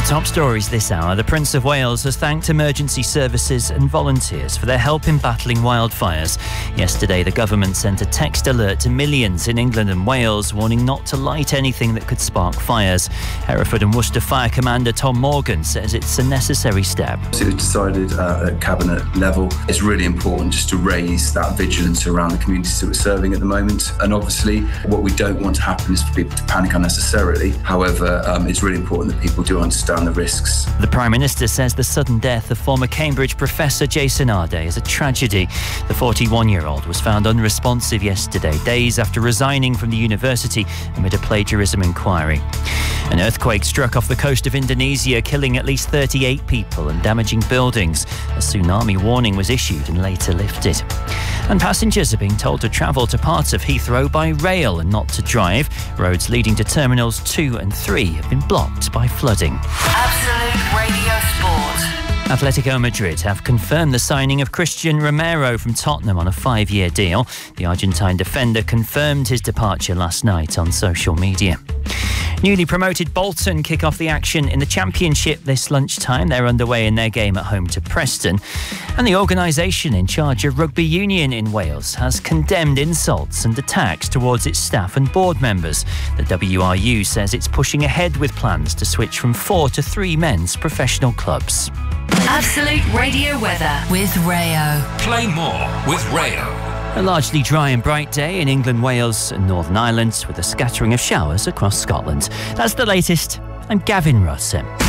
Top stories this hour. The Prince of Wales has thanked emergency services and volunteers for their help in battling wildfires. Yesterday, the government sent a text alert to millions in England and Wales, warning not to light anything that could spark fires. Hereford and Worcester Fire Commander Tom Morgan says it's a necessary step. It was decided at cabinet level. It's really important just to raise that vigilance around the communities that we're serving at the moment. And obviously, what we don't want to happen is for people to panic unnecessarily. However, it's really important that people do understand the risks. The Prime Minister says the sudden death of former Cambridge professor Jason Arday is a tragedy. The 41-year-old was found unresponsive yesterday, days after resigning from the university amid a plagiarism inquiry. An earthquake struck off the coast of Indonesia, killing at least 38 people and damaging buildings. A tsunami warning was issued and later lifted. And passengers are being told to travel to parts of Heathrow by rail and not to drive. Roads leading to Terminals 2 and 3 have been blocked by flooding. Absolute Radio Sport. Atletico Madrid have confirmed the signing of Christian Romero from Tottenham on a 5-year deal. The Argentine defender confirmed his departure last night on social media. Newly promoted Bolton kick off the action in the Championship this lunchtime. They're underway in their game at home to Preston. And the organisation in charge of rugby union in Wales has condemned insults and attacks towards its staff and board members. The WRU says it's pushing ahead with plans to switch from 4 to 3 men's professional clubs. Absolute Radio weather with Rayo. Play more with Rayo. A largely dry and bright day in England, Wales and Northern Ireland, with a scattering of showers across Scotland. That's the latest. I'm Gavin Russell.